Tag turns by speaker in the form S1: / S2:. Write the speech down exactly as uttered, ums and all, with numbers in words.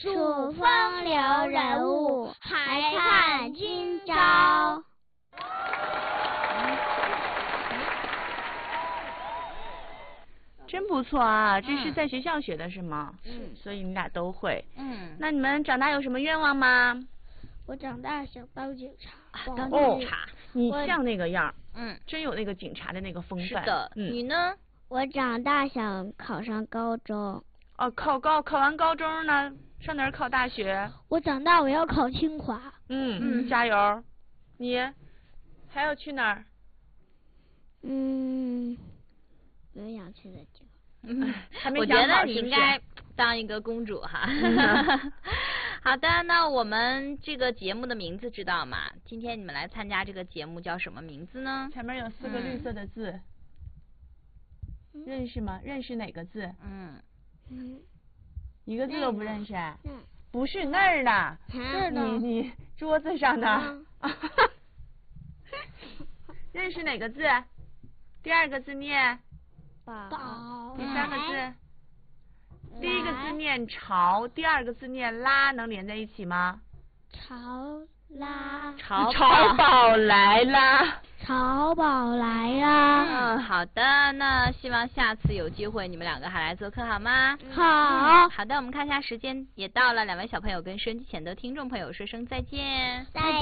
S1: 数风流人物，还看今朝。
S2: 真不错啊！这是在学校学的是吗？
S1: 嗯，
S2: 所以你俩都会。
S3: 嗯，
S2: 那你们长大有什么愿望吗？
S1: 我长大想当警察。
S3: 啊、当警察、哦，
S2: 你像那个样，
S3: 嗯，
S2: 真有那个警察的那个风范。
S3: 是的，
S2: 嗯，
S3: 你呢？
S1: 我长大想考上高中。
S2: 哦，考高考完高中呢，上哪儿考大学？
S1: 我长大我要考清华。
S2: 嗯嗯，加油！你还要去哪儿？
S1: 嗯。没有想去的地方。
S3: 嗯，
S2: 还没
S3: 我觉得你
S2: 是是
S3: 应该当一个公主哈。好的，那我们这个节目的名字知道吗？今天你们来参加这个节目叫什么名字呢？
S2: 前面有四个绿色的字，嗯、认识吗？认识哪个字？
S3: 嗯
S1: 嗯，
S2: 一个字都不认识。
S1: 嗯，
S2: 不是那儿的，
S1: 这
S2: 你你桌子上的。嗯、认识哪个字？第二个字念。
S1: 宝。
S2: 第三个字，第一个字念潮，第二个字念拉，能连在一起吗？
S1: 潮拉。
S3: 潮
S2: 潮宝来啦！
S1: 潮宝来啦！
S3: 嗯，好的，那希望下次有机会你们两个还来做客好吗？
S1: 好、
S3: 嗯。好的，我们看一下时间也到了，两位小朋友跟收音机前的听众朋友说声再见。
S1: 再